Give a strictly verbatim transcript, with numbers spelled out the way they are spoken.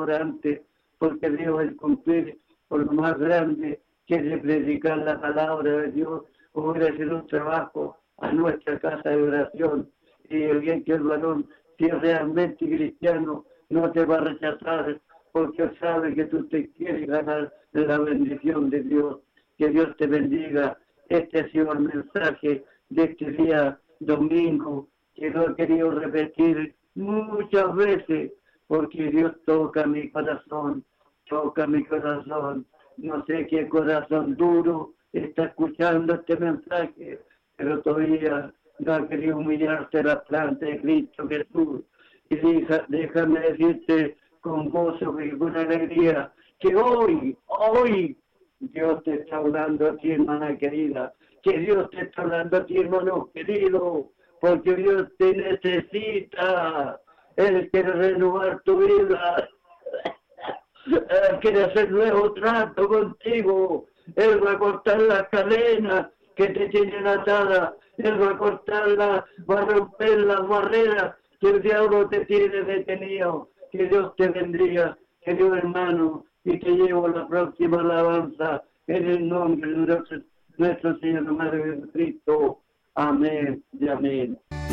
ignorantes, porque Dios es cumplir por lo más grande que es de predicar la palabra de Dios, o ir a hacer un trabajo a nuestra casa de oración. Y el bien que el varón, si es realmente cristiano, no te va a rechazar, porque sabe que tú te quieres ganar la bendición de Dios. Que Dios te bendiga. Este ha sido el mensaje de este día domingo, que lo he querido repetir muchas veces, porque Dios toca mi corazón, toca mi corazón. No sé qué corazón duro está escuchando este mensaje, pero todavía no ha querido humillarse la planta de Cristo Jesús. Y deja, déjame decirte con gozo y con alegría que hoy, hoy, Dios te está hablando a ti, hermana querida, que Dios te está hablando a ti, hermano querido, porque Dios te necesita. Él quiere renovar tu vida. Él quiere hacer nuevo trato contigo. Él va a cortar las cadenas que te tienen atadas. Él va a cortarlas, va a romper las barreras que el diablo te tiene detenido. Que Dios te bendiga, querido hermano, y te llevo a la próxima alabanza en el nombre de nuestro, nuestro Señor Madre Jesucristo. Amén y amén.